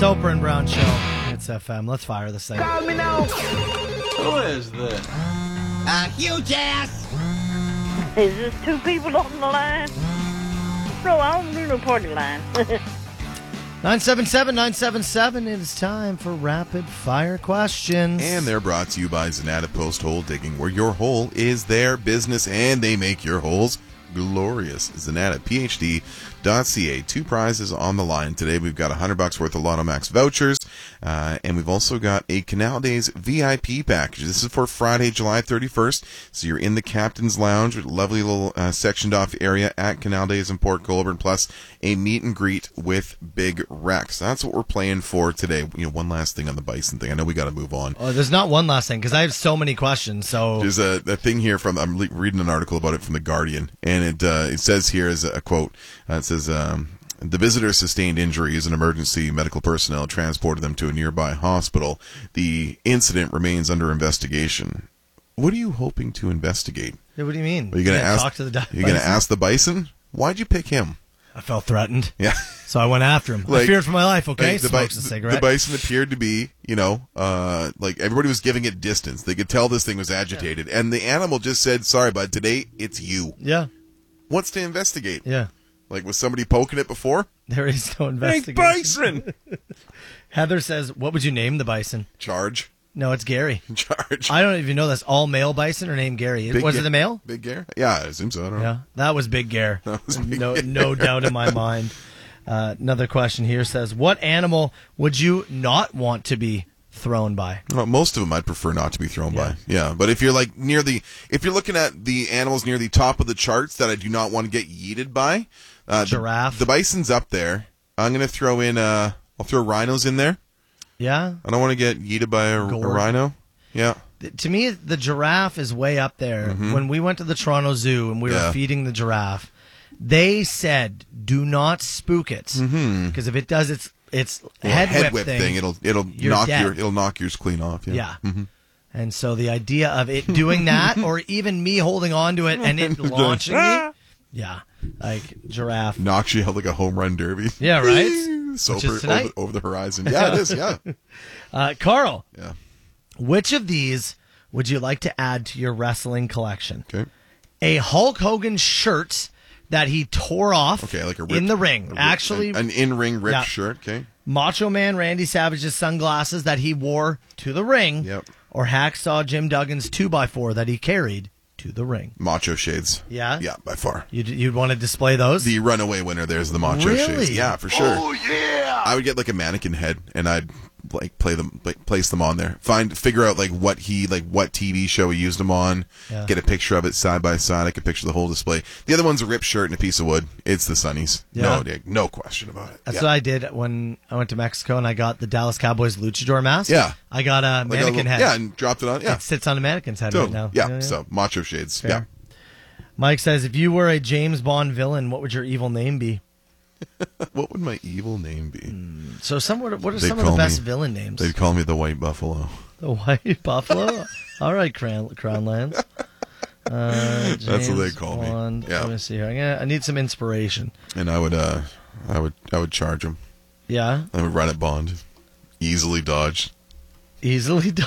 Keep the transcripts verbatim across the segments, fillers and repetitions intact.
Soper and Brown Show. It's F M. Let's fire this thing. Call me now. Who is this? A huge ass. Is this two people on the line? No, I don't do no party line. nine seven seven, nine seven seven. It is time for rapid fire questions. And they're brought to you by Zanata Post Hole Digging, where your hole is their business and they make your holes glorious. Zanata, P H D dot C A. Two prizes on the line today. We've got one hundred bucks worth of Lotto Max vouchers, uh, and we've also got a Canal Days V I P package. This is for Friday, July thirty-first, so you're in the Captain's Lounge, a lovely little uh, sectioned off area at Canal Days in Port Colborne, plus a meet and greet with Big Rex. That's what we're playing for today. You know, one last thing on the Bison thing. I know we got to move on. Oh, there's not one last thing, because I have so many questions. So There's a, a thing here from, I'm le- reading an article about it from The Guardian, and it uh, it says here as a quote, uh, it says, um, the visitor sustained injuries and emergency medical personnel transported them to a nearby hospital. The incident remains under investigation. What are you hoping to investigate? Yeah, what do you mean? Are you going to ask? Talk to the di- You're going to bison? ask the Bison? Why'd you pick him? I felt threatened. Yeah. So I went after him. Like- I feared for my life, okay? Like, the, Smokes bi- a cigarette. the Bison appeared to be, you know, uh, like everybody was giving it distance. They could tell this thing was agitated, and the animal just said, "Sorry, bud. Today it's you." Yeah. What's to investigate? Yeah. Like, was somebody poking it before? There is no Hey, investigation. Bison! Heather says, what would you name the bison? Charge. No, it's Gary. Charge. I don't even know this. All male bison are named Gary. Big was Ga- it the male? Big Gare? Yeah, I assume so. I don't know. Yeah, that was Big Gare. That was Big no, Gare. no doubt in my mind. Uh, another question here says, what animal would you not want to be thrown by? Well, most of them I'd prefer not to be thrown Yeah. by. Yeah, but if you're like near the, if you're looking at the animals near the top of the charts that I do not want to get yeeted by, uh, Giraffe. The, the bison's up there. I'm gonna throw in. Uh, I'll throw rhinos in there. Yeah? I don't want to get yeeted by a, a Gored. rhino. Yeah. Th- To me, the giraffe is way up there. When we went to the Toronto Zoo and we Mm-hmm. Yeah. were feeding the giraffe, they said, do not spook it. Because if it does its its Well, head, head whip, whip thing, thing, it'll it'll you're knock dead. your it'll knock yours clean off. Yeah. Yeah. And so the idea of it doing that, or even me holding on to it and it launching me, yeah, like giraffe. Knocks you out like a home run derby. Yeah, right? So Which is over, tonight. over, over the horizon. Yeah, it is. Yeah. Uh, Carl, Yeah. which of these would you like to add to your wrestling collection? Okay. A Hulk Hogan shirt that he tore off Okay. Like a rip, in the ring. a rip- Actually, an, an in-ring ripped Yeah. shirt. Okay. Macho Man Randy Savage's sunglasses that he wore to the ring. Yep. Or Hacksaw Jim Duggan's two by four that he carried to the ring. Macho shades. Yeah? Yeah, by far. You'd, you'd want to display those? The runaway winner there's the macho Really? shades. Yeah, for sure. Oh yeah. I would get like a mannequin head and I'd like play them, like, place them on there. Find, figure out like what he, like what T V show he used them on. Yeah. Get a picture of it side by side. I could picture the whole display. The other one's a ripped shirt and a piece of wood. It's the Sunnies. Yeah. No, no question about it. That's yeah. what I did when I went to Mexico and I got the Dallas Cowboys luchador mask. Yeah. I got a Like a mannequin little- head. Yeah, and dropped it on. Yeah. It sits on a mannequin's head Totally. right now. Yeah, so macho shades. Fair. Yeah. Mike says, if you were a James Bond villain, what would your evil name be? What would my evil name be? So, some what are, what are They'd some of the call best me- villain names? They'd call me the White Buffalo. The White Buffalo. All right, Crown Crownlands. Uh, That's what they James call me. Bond. Yeah. Let me see here. I'm gonna, I need some inspiration. And I would, uh, I would, I would charge him. Yeah, I would run at Bond. Easily dodge. easily done.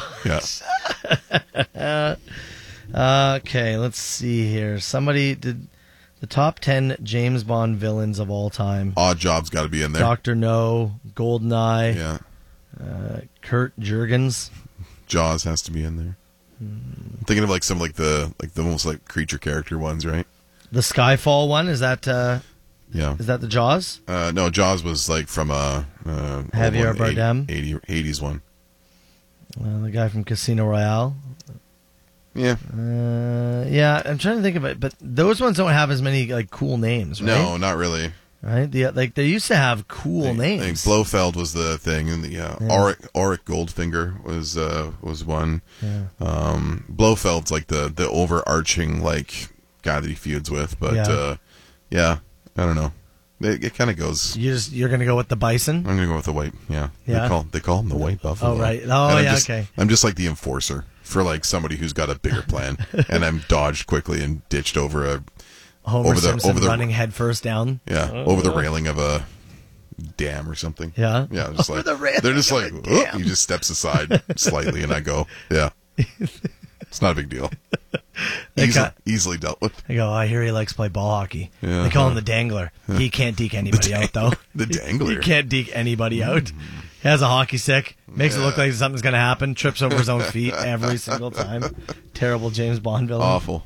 Yeah. Okay, let's see here. Somebody did the top ten James Bond villains of all time. Odd Job's got to be in there. Doctor No, Goldeneye, Yeah. uh, Kurt Jurgens. Jaws has to be in there. I'm thinking of like some like the like the almost like creature character ones, right? The Skyfall one, is that uh, Yeah. is that the Jaws? Uh, no, Jaws was like from a uh, Javier old one, Bardem? eighty, eighties one. Uh, the guy from Casino Royale. Yeah. Uh, yeah, I'm trying to think of it, but those ones don't have as many like cool names, right? No, not really. Right? The, like they used to have cool I think, names. I think Blofeld was the thing, and the uh, Yeah. Auric, Auric Goldfinger was uh, was one. Yeah. Um, Blofeld's like the the overarching like guy that he feuds with, but Yeah. uh, yeah, I don't know. It, it kind of goes. You just you're gonna go with the Bison? I'm gonna go with the white. Yeah, Yeah? They call they call him the White Buffalo. Oh, right. Oh, And I'm yeah, just- okay. I'm just like the enforcer for like somebody who's got a bigger plan, and I'm dodged quickly and ditched over a Homer over the- Simpson over the- running headfirst down. yeah over the railing of a dam or something. Yeah? Yeah, just Over like the rail, they're just over like, the "Oh," dam. he just steps aside slightly, and I go, yeah, it's not a big deal. They Easily, cut- easily dealt with. I go, I hear he likes to play ball hockey. Yeah, they call huh. him the dangler. He can't deke anybody out, though. The dangler. He can't deke anybody out. He has a hockey stick. Makes it look Yeah. like something's going to happen. Trips over his own feet every single time. Terrible James Bond villain. Awful.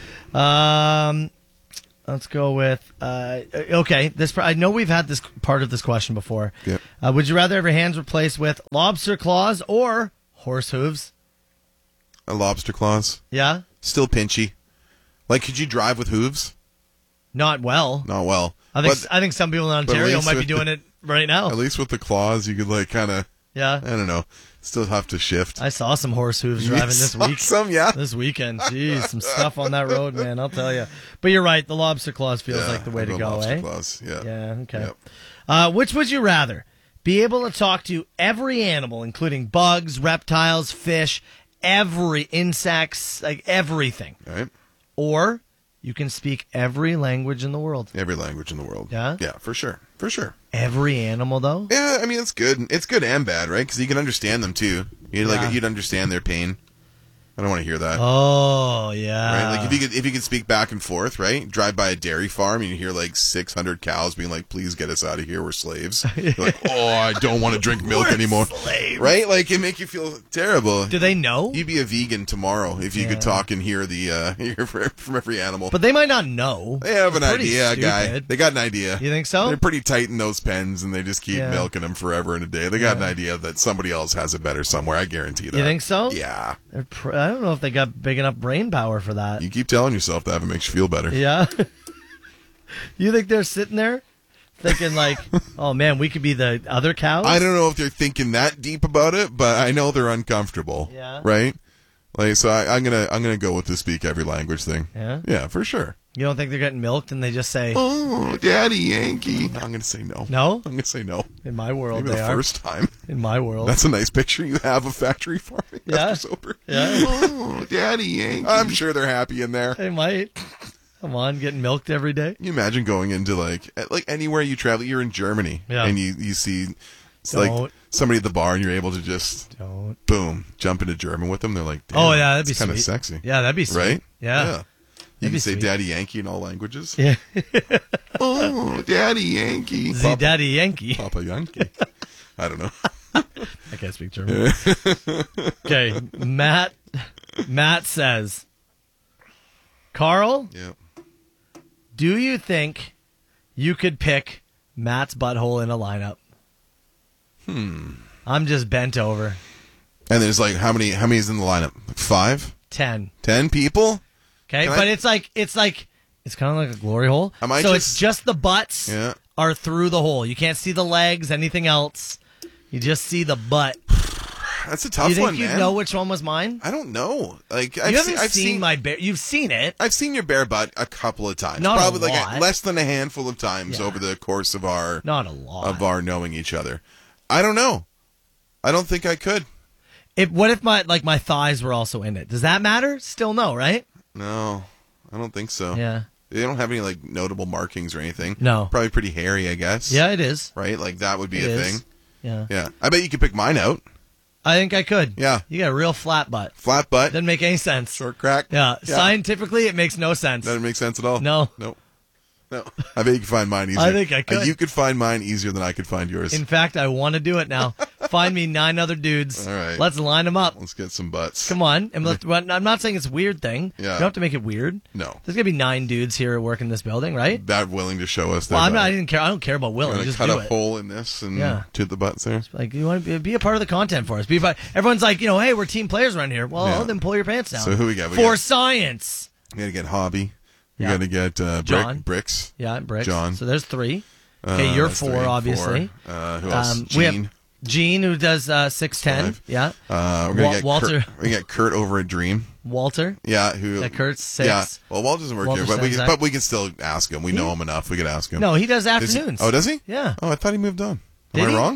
Um, let's go with, uh, okay, this, I know we've had this part of this question before. Yep. Uh, would you rather have your hands replaced with lobster claws or horse hooves? A lobster claws. Yeah? Still pinchy. Like, could you drive with hooves? Not well. Not well. I think But I think some people in but at Ontario least might be with doing the- it right now. at least with the claws, you could, like, kind of, Yeah. I don't know, still have to shift. I saw some horse hooves You driving this saw week. some, yeah. This weekend. Jeez, some stuff on that road, man, I'll tell you. But you're right, the lobster claws feels Yeah, like the way I'll to go, lobster eh? claws. Yeah. Yeah, okay. Yep. Uh, which would you rather? Be able to talk to every animal, including bugs, reptiles, fish, every insects, like everything. All right. Or you can speak every language in the world. Every language in the world. Yeah? Yeah, for sure. For sure. Every animal, though? Yeah, I mean, it's good. It's good and bad, right? Because you can understand them, too. You'd, like, Yeah. you'd understand their pain. I don't want to hear that. Oh, yeah. Right? Like, if you could if you could speak back and forth, right? Drive by a dairy farm and you hear, like, six hundred cows being like, please get us out of here. We're slaves. You're like, oh, I don't want to drink milk We're anymore. slaves. Right? Like, it make you feel terrible. Do they know? You'd be a vegan tomorrow if you Yeah. could talk and hear the uh, hear from every animal. But they might not know. They have an It's pretty idea, guy. stupid. They got an idea. You think so? They're pretty tight in those pens, and they just keep Yeah. milking them forever and a day. They got Yeah. an idea that somebody else has it better somewhere. I guarantee that. You think so? Yeah. They're pr- I don't know if they got big enough brain power for that. You keep telling yourself that if it makes you feel better. Yeah. You think they're sitting there thinking like, oh man, we could be the other cows? I don't know if they're thinking that deep about it, but I know they're uncomfortable. Yeah. Right? Like, so I, I'm gonna I'm gonna go with the speak every language thing. Yeah? Yeah, for sure. You don't think they're getting milked and they just say, Oh, Daddy Yankee. I'm gonna say no. no? I'm gonna say no. In my world, Maybe they the are. first time. In my world. That's a nice picture you have of factory farming. Yeah. Mister Soper. Yeah. Oh, Daddy Yankee. I'm sure they're happy in there. They might. Come on, getting milked every day. Can you imagine going into like at- like anywhere you travel? You're in Germany, Yeah. and you you see it's Don't. like somebody at the bar, and you're able to just Don't. boom jump into German with them. They're like, Damn, Oh, yeah, that'd be kind of sweet. sexy, Yeah, that'd be sweet. right? Yeah. You be can say sweet. Daddy Yankee in all languages. Yeah. Oh, Daddy Yankee, Z Papa, Daddy Yankee. Papa Yankee. I don't know. I can't speak German. Okay, Matt. Matt says, Carl, Yeah. do you think you could pick Matt's butthole in a lineup? Hmm. I'm just bent over. And there's like how many? How many is in the lineup? Like five, Ten. ten people. Okay, Can but I- it's like it's like it's kind of like a glory hole. I might so just- it's just the butts Yeah. are through the hole. You can't see the legs, anything else. You just see the butt. That's a tough you think one, you'd man. know which one was mine? I don't know. Like I've you haven't seen, I've seen, seen my bare. You've seen it. I've seen your bare butt a couple of times. Not a Probably like lot. less than a handful of times Yeah. over the course of our Not a lot. of our knowing each other. I don't know. I don't think I could. If, what if my like my thighs were also in it? Does that matter? Still no, right? No, I don't think so. Yeah. They don't have any like notable markings or anything. No. Probably pretty hairy, I guess. Yeah, it is. Right? Like that would be It a is. thing. Yeah. Yeah. I bet you could pick mine out. I think I could. Yeah. You got a real flat butt. Flat butt, Doesn't make any sense. short crack. Yeah. Scientifically, it makes no sense. Doesn't make sense at all. No. No. No. I bet you could find mine easier. I think I could. Uh, You could find mine easier than I could find yours. In fact, I want to do it now. Find me nine other dudes. All right. Let's line them up. Let's get some butts. Come on. And let's, well, I'm not saying it's a weird thing. Yeah. You don't have to make it weird. No. There's going to be nine dudes here working this building, right? That willing to show us their Well, I'm not, butt. I didn't care. I don't care about We're willing. gonna Just cut do a it. hole in this and Yeah. to the butts there. Like, you want to be, be a part of the content for us. Be a part, everyone's like, you know, hey, we're team players around here. Well, Yeah. then pull your pants down. So who we got? We For got- science. We gotta get Hobby. We Yeah. gotta get uh, John. Brick, Bricks. Yeah, bricks. John. So there's three. Uh, Okay, you're that's four, three. obviously. Four. Uh, who else? Um, we have Gene. Gene, who does uh, six ten. Five. Yeah. Uh, we're gonna Wa- get Walter. Kurt, we get Kurt over at Dream. Walter. Yeah, who? That Kurt's six. Yeah. Well, Walt doesn't work Walter here, but we says can, that. but we can still ask him. We know him enough. We could ask him. No, he does Is he- afternoons. oh, does he? Yeah. Oh, I thought he moved on. Am Did I he? wrong?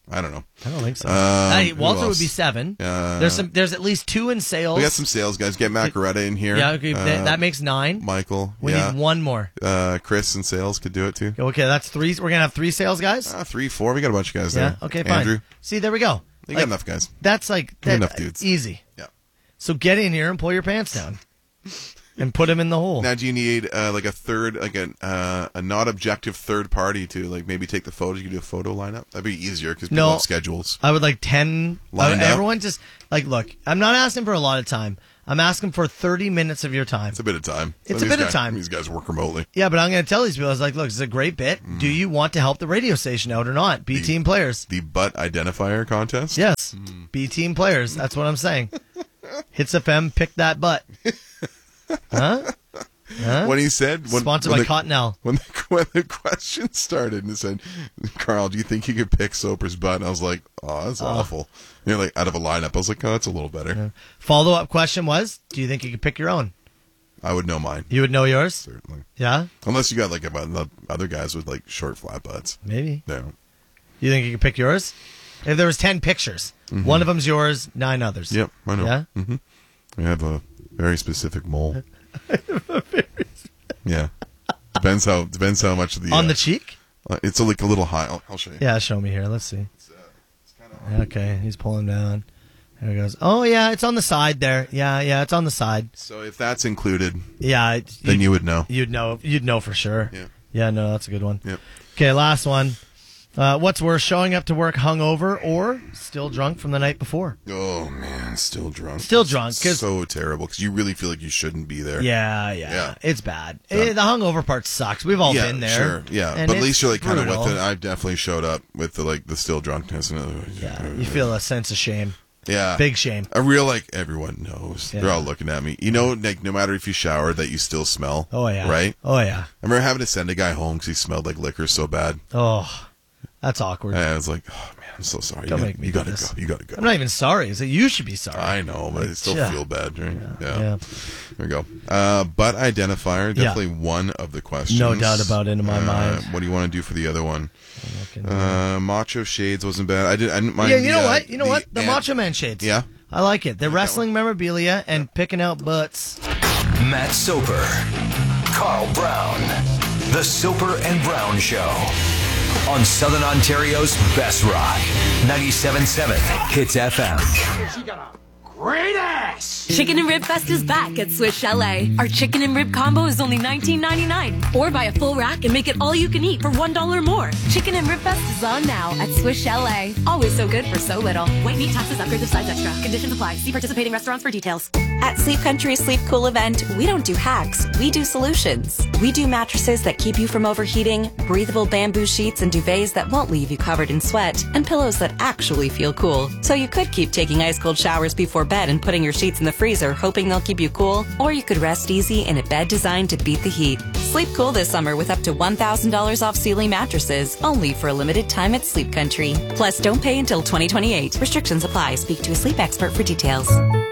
I don't know. I don't think so. Um, Hey, who Walter would else? be seven. Uh, there's some. There's at least two in sales. We got some sales guys. Get Macaretta in here. Yeah, okay, Uh, that, that makes nine. Michael. We yeah. need one more. Uh, Chris in sales could do it too. Okay, that's three. We're gonna have three sales guys. Uh, three, four. We got a bunch of guys Yeah. there. Okay, fine. Andrew. See, there we go. You Like, got enough guys. That's like got that, enough dudes. Easy. Yeah. So get in here and pull your pants down, and put them in the hole. Now, do you need uh, like a third, like a uh, a not objective third party to like maybe take the photos? You can do a photo lineup. That'd be easier because people No. have schedules. I would like ten. Lined uh, up? everyone just like look. I'm not asking for a lot of time. I'm asking for thirty minutes of your time. It's a bit of time. It's Some a these bit of guys- time. These guys work remotely. Yeah, but I'm going to tell these people. I was like, look, this is a great bit. Mm. Do you want to help the radio station out or not? Be team players. The butt identifier contest. Yes. Mm. Be team players. That's what I'm saying. Hits F M, pick that butt. Huh? Huh? When he said, when, Sponsored when by the, Cottonelle. When the, when the question started and it said, Carl, do you think you could pick Soper's butt? And I was like, oh, that's awful. You know, like out of a lineup. I was like, oh, that's a little better. Yeah. Follow up question was, do you think you could pick your own? I would know mine. You would know yours? Certainly. Yeah? Unless you got like about other guys with like short flat butts. Maybe. No. You think you could pick yours? If there was ten pictures, Mhm. one of them's yours, nine others. Yep, I know. Yeah? Mm-hmm. We have a very specific mole. Yeah. Depends how depends how much of the On uh, the cheek? uh, it's a, like a little high. I'll, I'll show you. Yeah, show me here. Let's see. Okay, he's pulling down. There he goes. Oh, yeah, it's on the side there. Yeah, yeah, it's on the side. So if that's included, Yeah. It, then you would know. You'd know. You'd know for sure. Yeah. Yeah, no, that's a good one. Yep. Okay, last one. Uh, what's worse, showing up to work hungover or still drunk from the night before? Oh man, still drunk. Still drunk, 'cause- so terrible because you really feel like you shouldn't be there. Yeah, yeah, Yeah. it's bad. Eh, the hungover part sucks. We've all yeah, been there. sure, yeah. and But at it's least you're like kind of brutal. with it. I've definitely showed up with the like the still drunkenness. And, uh, Yeah, you feel a sense of shame. yeah, Big shame. A real like everyone knows. Yeah. They're all looking at me. You know, like no matter if you shower, that you still smell. Oh yeah. Right. Oh yeah. I remember having to send a guy home because he smelled like liquor so bad. Oh, that's awkward. And I was like, oh man, I'm so sorry. Don't you make gotta, me you do gotta this. go. You gotta go. I'm not even sorry. It's like you should be sorry. I know, but I still yeah. feel bad. Right? Yeah. Yeah. There we go. Uh, butt identifier, definitely one of the questions. No doubt about it in my Uh, mind. What do you want to do for the other one? Looking- Uh, Macho Shades wasn't bad. I did. I didn't mind. yeah, you the, know uh, what? You know what? The ant- Macho Man shades. Yeah. I like it. The wrestling memorabilia and picking out butts. Matt Soper, Carl Brown, The Soper and Brown Show on Southern Ontario's best rock, ninety-seven point seven Hits F M. She got a great ass. Chicken and Rib Fest is back at Swiss Chalet. Our chicken and rib combo is only nineteen ninety-nine. Or buy a full rack and make it all you can eat for one dollar more. Chicken and Rib Fest is on now at Swiss Chalet. Always so good for so little. White meat, taxes, upgrades of size extra. Conditions apply. See participating restaurants for details. At Sleep Country's Sleep Cool event, we don't do hacks, we do solutions. We do mattresses that keep you from overheating, breathable bamboo sheets and duvets that won't leave you covered in sweat, and pillows that actually feel cool. So you could keep taking ice cold showers before bed and putting your sheets in the freezer hoping they'll keep you cool, or you could rest easy in a bed designed to beat the heat. Sleep cool this summer with up to one thousand dollars off Sealy mattresses, only for a limited time at Sleep Country. Plus, don't pay until twenty twenty-eight. Restrictions apply. Speak to a sleep expert for details.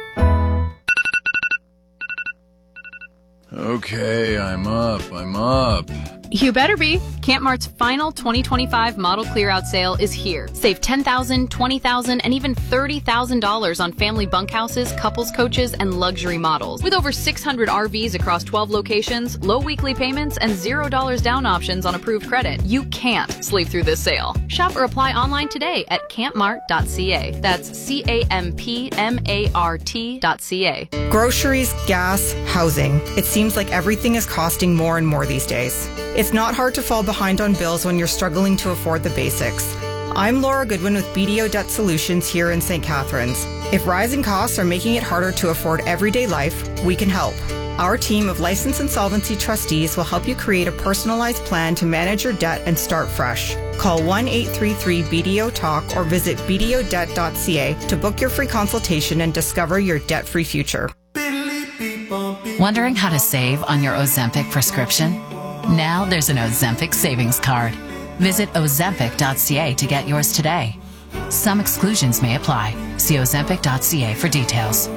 Okay, I'm up. I'm up. You better be. Camp Mart's final twenty twenty-five model clear-out sale is here. Save ten thousand dollars, twenty thousand dollars, and even thirty thousand dollars on family bunkhouses, couples coaches, and luxury models. With over six hundred R Vs across twelve locations, low weekly payments, and zero dollars down options on approved credit, you can't sleep through this sale. Shop or apply online today at camp mart dot c a. That's C A M P M A R T dot C A. Groceries, gas, housing. It seems like everything is costing more and more these days. It's not hard to fall behind on bills when you're struggling to afford the basics. I'm Laura Goodwin with B D O Debt Solutions here in Saint Catharines. If rising costs are making it harder to afford everyday life, we can help. Our team of licensed insolvency trustees will help you create a personalized plan to manage your debt and start fresh. Call one eight three three B D O Talk or visit b d o debt dot c a to book your free consultation and discover your debt-free future. Wondering how to save on your Ozempic prescription? Now there's an Ozempic savings card. Visit ozempic dot c a to get yours today. Some exclusions may apply. See ozempic dot c a for details.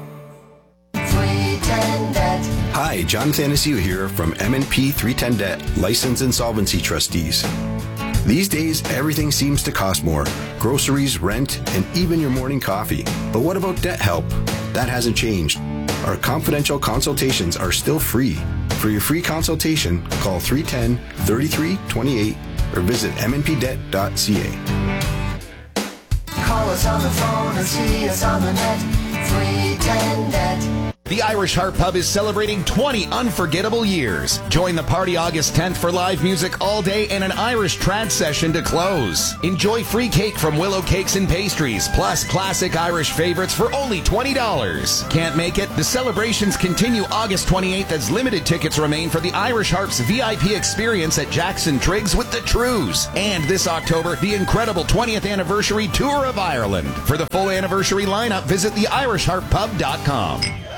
Hi, John Thanasiu here from M and P three ten Debt, Licensed Insolvency Trustees. These days, everything seems to cost more. Groceries, rent, and even your morning coffee. But what about debt help? That hasn't changed. Our confidential consultations are still free. For your free consultation, call three one zero, three three two eight or visit m n p debt dot c a. Call us on the phone or see us on the net. three one zero debt. The Irish Heart Pub is celebrating twenty unforgettable years. Join the party August tenth for live music all day and an Irish trad session to close. Enjoy free cake from Willow Cakes and Pastries, plus classic Irish favorites for only twenty dollars. Can't make it? The celebrations continue August twenty-eighth as limited tickets remain for the Irish Harp's V I P experience at Jackson Triggs with the Trews. And this October, the incredible twentieth anniversary tour of Ireland. For the full anniversary lineup, visit the irish heart pub dot com.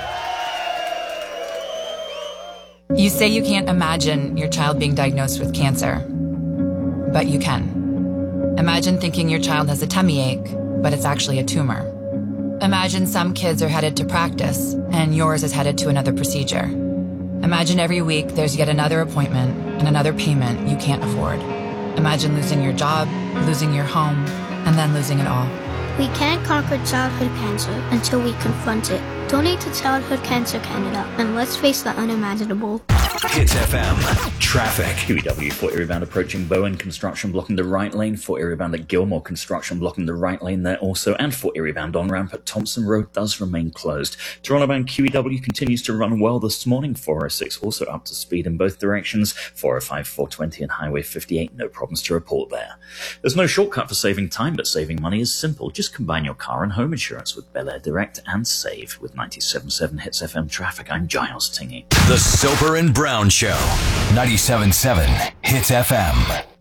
You say you can't imagine your child being diagnosed with cancer, but you can. Imagine thinking your child has a tummy ache, but it's actually a tumor. Imagine some kids are headed to practice, and yours is headed to another procedure. Imagine every week there's yet another appointment and another payment you can't afford. Imagine losing your job, losing your home, and then losing it all. We can't conquer childhood cancer until we confront it. Donate to Childhood Cancer Canada, and let's face the unimaginable. Hits F M. Traffic. Q E W for Erie bound approaching Bowen, construction blocking the right lane. For Erie bound at Gilmore, construction blocking the right lane there also. And for Erie bound on ramp at Thompson Road does remain closed. Toronto bound Q E W continues to run well this morning. four oh six also up to speed in both directions. four oh five, four twenty and Highway fifty-eight, no problems to report there. There's no shortcut for saving time, but saving money is simple. Just combine your car and home insurance with Bel Air Direct and save. With ninety-seven point seven Hits F M traffic, I'm Giles Tingey. The Soper and Brown Show. ninety-seven point seven Hits F M.